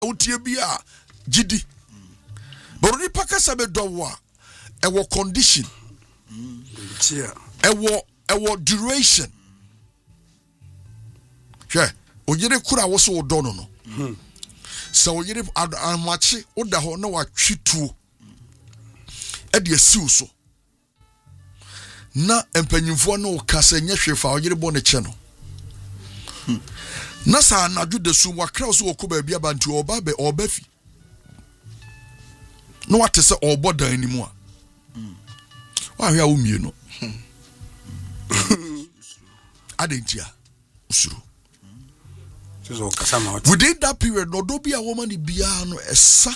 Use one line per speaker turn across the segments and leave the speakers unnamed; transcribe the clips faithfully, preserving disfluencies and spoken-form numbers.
utie bia gidi but oni pakasa be dowa e wo condition e wo e wo duration hwe oyire kura wo so do no no so oyire amachi oda ho na wa twituo e de asiw so na empanyimfo no kasa nya hwefa oyire bo ne che no na sa na jude su wa kraw so okoba bia ba nti oba be oba fi no what se obo dan ni mu a wa hwe a wo mie no adentia usuru
so kasama
within that period no do bia woman ni bia no esa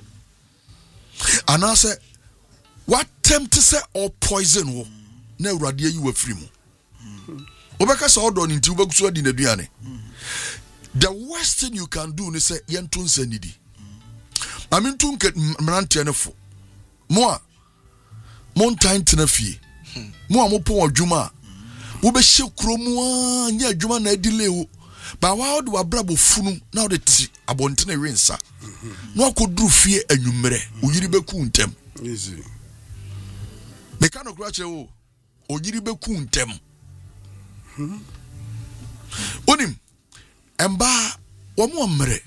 anase what tempt say or poison wo na awurade yi wa firi mu obeka say odo ni nti obeguso adi na duane. The worst thing you can do is say yentun sanidi. I mean tun ke mrantie ne fo. Mo a mon time tena fie. Mo a mo pon adwuma. Wo be hye kromu a nya adwuma na delay wo. Ba wa do abrabo funu na wo ti abontene wensa. No akoduru fie anwumere. Oyiri beku ntem.
Easy.
Me kan okra che wo. Oyiri beku ntem. Hmm. Onim emba womo mmere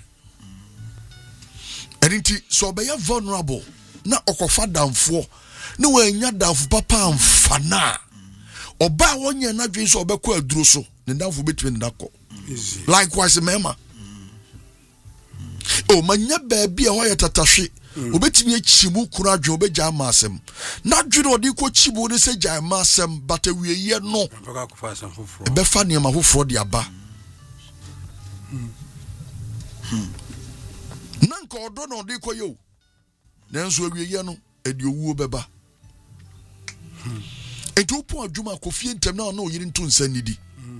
enti so obeye vulnerable na okofa damfo na wanya damfo papa amfana oba wonye na dwen so obekọ aduro so ne damfo betwe ne dako likewise mema o manya ba bia ho yetatahwe obetimi achimu kunu adwen obeja amasem na dwen odi ko chibu ne se ja amasem but awieye no be fa ne ma foforo de aba nanka odo no de koyo nanso awieye no edi owuo beba enti opo adwuma kofie ntem na na oyiri ntu nsa nidi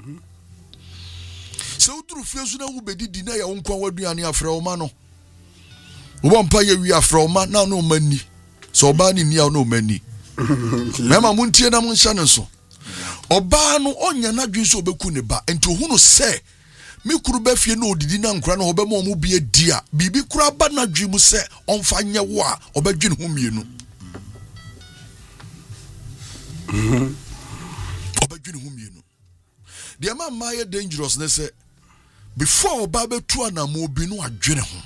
se uduru fie so na wo bedidi na ya wonkwa waduane afra o ma no wo mpa ye wi afra o ma na no mani so oba ni ni a no mani mema muntie na munhya ne so oba no onya na dwen so obeku ne ba enti ohunu se me kuru ba fie na odidi na nkura na obema omu bie dia bibi kura ba na dwimu se onfa nye wo a obedwene ho mienu mhm obedwene ho mienu de ma ma ye dangerous ne se before oba betu anamo obi no adwene ho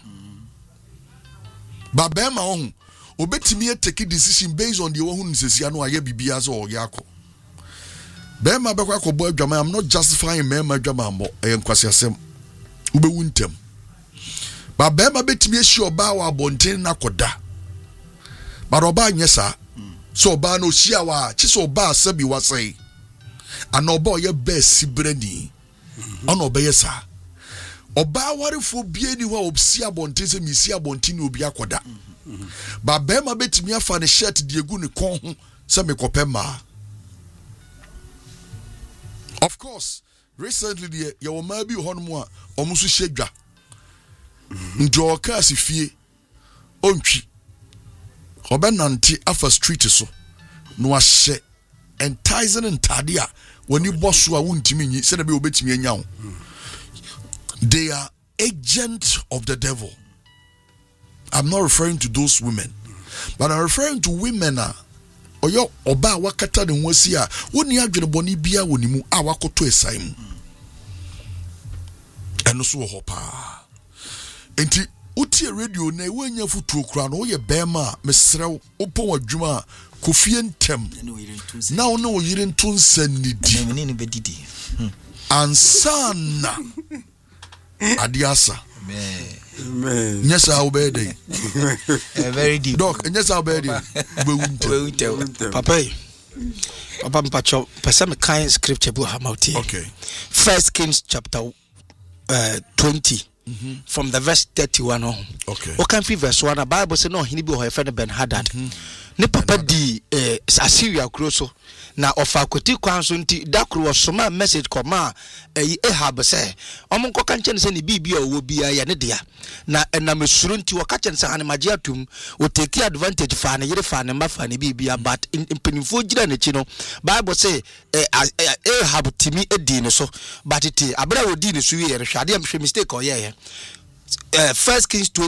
ba be ma ho obetimi take decision based on the one who nsesia no aye bibia so o yakọ be ma be kwa ko bo adwama. I'm not justifying me ma adwama mo e nkwase asem ube wuntem ba be ma betimi ehie oba wa bonten na koda ba oba nyesa so oba no hia wa chi so oba asabi wasai ana oba ye be sibrani ona oba yesa oba warifo bie ni wa obsi abonten se misi abonten obi akoda ba be ma betimi afa ne shirt de egu ne kon ho se me kopema. Of course, recently the your maybe honmo a omusu shedwa. Njo ka asifie ontwi. Obenante afa street so. No ahye enticing ntade a woni bosso a wontimi nyi se na be obetimi anya wo. They are agents of the devil. I'm not referring to those women, but I'm referring to women are oyo oba wakata ne hosi a woni adwene boni bia woni mu a wakoto esai mu eno so ho pa enti utie radio na wanya futuo kura no ye bema mesrew opo adwuma kofie ntem na wo na oyire nto nsanidi
ne ne bedidi
ansana adiasa
Amen.
Yes, I'll be there.
Very deep.
Doc, yes, I'll be there.
Papa, Papa Mpacho, person kind scripture book hamauti.
Okay.
First Kings chapter uh, twenty, mm-hmm. from the verse thirty-one on.
Okay.
Okay, verse one. The Bible says no, he need be her friend Ben Hadad. Ne papa di eh, Assyria kroso na ofa koti kwanso nti dakro wasoma message koma eh, Ahab se omo nkoka nche se ne bibia owo bia ya ne dia na enam suru nti waka se ane magia tum o take advantage fa ne yire fa ne mafa ne bibia but impenifo gira ne chi no Bible say eh, Ahab timi edi ne so but ti abra odi ne so ye rehwade am hwe mistake o ye uh, First Kings twenty.